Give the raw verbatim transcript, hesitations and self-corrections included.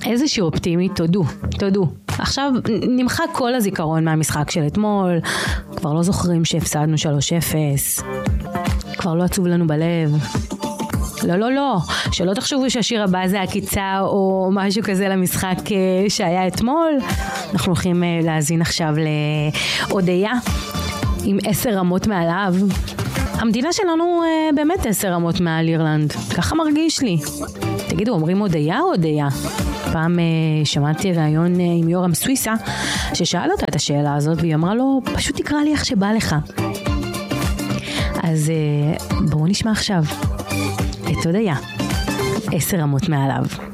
איזה שיר אופטימי, תודו, תודו. עכשיו נמחק כל הזיכרון מהמשחק של אתמול, כבר לא זוכרים שהפסדנו שלוש אפס, כבר לא עצוב לנו בלב. לא, לא, לא, שלא תחשבו שהשיר הבא זה הקיצה או משהו כזה למשחק שהיה אתמול. אנחנו הולכים להזין עכשיו להודיה עם עשר רמות מעליו. המדינה שלנו באמת עשר רמות מעל אירלנד, ככה מרגיש לי. תגידו, אומרים הודיה או הודיה? פעם שמעתי ראיון עם יורם סוויסה ששאל אותה את השאלה הזאת והיא אמרה לו, פשוט תקרא לי איך שבא לך. אז בואו נשמע עכשיו את הודיה, עשר רמות מעליו.